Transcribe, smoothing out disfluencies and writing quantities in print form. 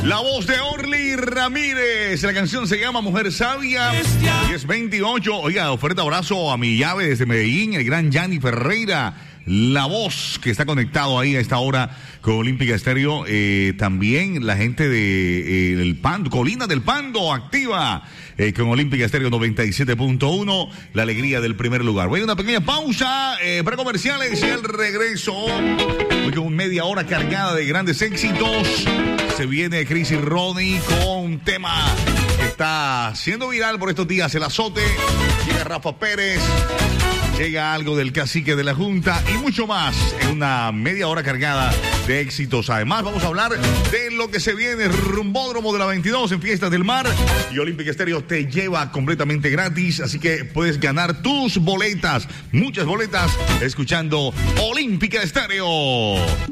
La voz de Orly Ramírez. La canción se llama Mujer Sabia. 10:28. Oiga, fuerte abrazo a mi llave desde Medellín, el gran Yanni Ferreira. La voz que está conectado ahí a esta hora con Olímpica Estéreo. También la gente de el Pando, Colina del Pando, activa con Olímpica Estéreo 97.1. La alegría del primer lugar. Voy a una pequeña pausa para comerciales y el regreso. Hoy con media hora cargada de grandes éxitos. Se viene Chris y Ronnie con un tema que está siendo viral por estos días, el azote. Llega Rafa Pérez. Llega algo del cacique de la Junta y mucho más en una media hora cargada de éxitos. Además, vamos a hablar de lo que se viene, Rumbódromo de la 22 en Fiestas del Mar. Y Olímpica Estéreo te lleva completamente gratis, así que puedes ganar tus boletas, muchas boletas, escuchando Olímpica Estéreo.